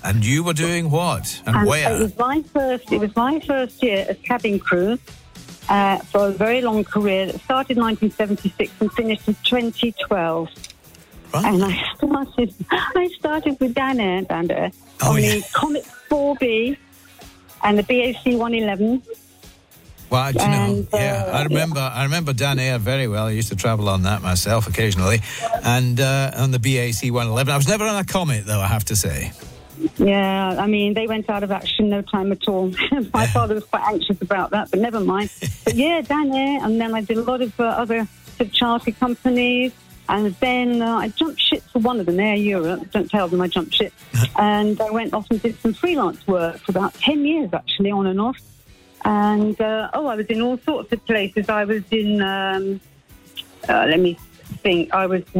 And you were doing what? And where? It was my first year as cabin crew for a very long career that started in 1976 and finished in 2012. Right. And I started with Dan Air on the Comet 4B and the BAC 111. Well, do you know? I remember Dan Air very well. I used to travel on that myself occasionally, and on the BAC 111. I was never on a Comet, though, I have to say. Yeah, I mean, they went out of action no time at all. My father was quite anxious about that, but never mind. But yeah, Dan Air, and then I did a lot of other sort of charter companies, and then I jumped ship for one of them, Air Europe. Don't tell them I jumped ship. And I went off and did some freelance work for about 10 years, actually, on and off. And, I was in all sorts of places. I was in, let me think, I was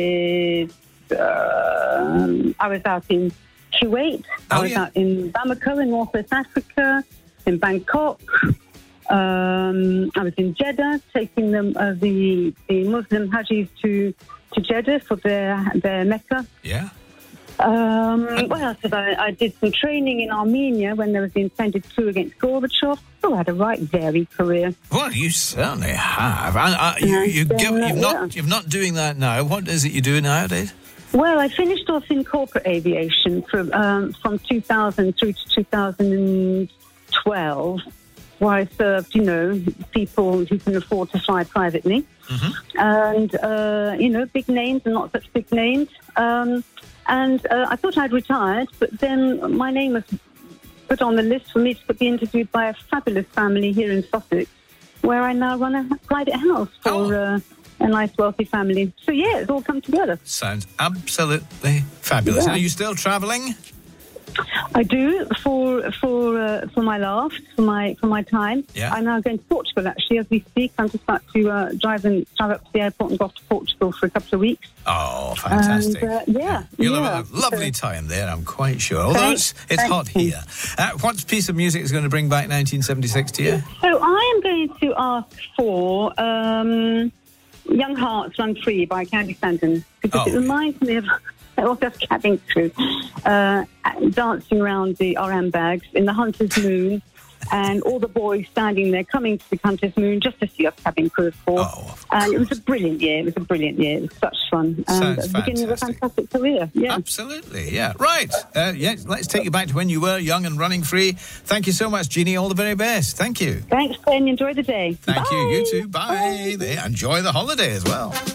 out in Kuwait. I was out in Bamako in Northwest Africa, in Bangkok. I was in Jeddah, taking them the Muslim Hajis to Jeddah for their Mecca. Yeah. What else did I did some training in Armenia when there was the intended coup against Gorbachev. I had a right varied career. Well, you certainly have. You're not doing that now. What is it you do nowadays? Well, I finished off in corporate aviation from 2000 through to 2012, where I served, people who can afford to fly privately. Mm-hmm. And, big names and not such big names. And I thought I'd retired, but then my name was put on the list for me to be interviewed by a fabulous family here in Sussex, where I now run a private house for a nice, wealthy family. So, yeah, it's all come together. Sounds absolutely fabulous. Yeah. Are you still travelling? I do for my laughs, for my time. Yeah. I'm now going to Portugal, actually, as we speak. I'm just about to drive up to the airport and go off to Portugal for a couple of weeks. Oh, fantastic. And, You'll have a lovely time there, I'm quite sure. Although it's hot here. What piece of music is going to bring back 1976 to you? So I am going to ask for Young Hearts Run Free by Candy Stanton, because it reminds me of us cabin crew dancing around the RM bags in the Hunter's Moon, and all the boys standing there coming to the Hunter's Moon just to see us cabin crew, of course. And it was a brilliant year. It was such fun. Sounds the beginning of a fantastic career. Yeah. Absolutely, yeah. Right. Let's take you back to when you were young and running free. Thank you so much, Jeannie. All the very best. Thank you. Thanks, Glenn. Enjoy the day. Thank Bye. you. You too. Bye. Enjoy the holiday as well.